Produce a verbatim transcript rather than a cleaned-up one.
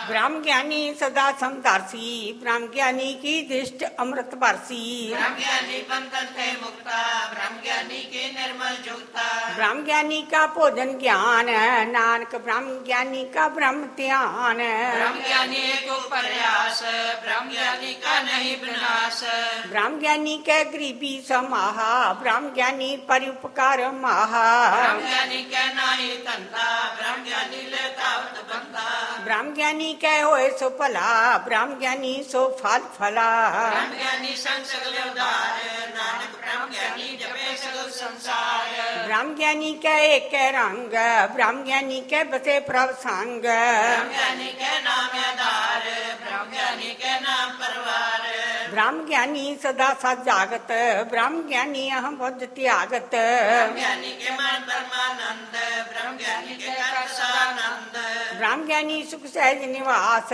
ब्रह्म ज्ञानी सदा समदर्शी, ब्रह्म ज्ञानी की दृष्ट अमृत बरसी। ब्रह्म ज्ञानी बंधन से मुक्ता, ब्रह्म ज्ञानी के निर्मल जुगता। ब्रह्म ज्ञानी का भोजन ज्ञान, नानक ब्रह्म ज्ञानी का ब्रह्म ध्यान। ब्रह्म ज्ञानी को प्रयास, ब्रह्म ज्ञानी का नहीं विनाश। ब्रह्म ज्ञानी के गरीबी समाहा, ब्रह्म ज्ञानी परोपकार महा। ब्रह्म ज्ञानी के नाही तंता, ब्रह्म ज्ञानी लेता बंदा। ब्रह्म ज्ञानी के होए सो भला, ब्रह्म ज्ञानी सो फल फला। ब्रह्म ज्ञानी संग सगल उदार, नानक ब्रह्म ज्ञानी जपे सगल संसार। ब्रह्म ज्ञानी के एक रंग, ब्रह्म ज्ञानी के बसे प्रभ संग। ब्रह्म ज्ञानी के नाम आधार, ब्रह्म ज्ञानी के नाम परवार। ब्रह्म ज्ञानी सदा सजागत, ब्रह्म ज्ञानी अहम बुद्ध त्यागत। ब्रह्म ज्ञानी के मन परमानंद, ब्रह्म ज्ञानी के कर सदानंद। ब्रह्म ज्ञानी सुख सहज निवास,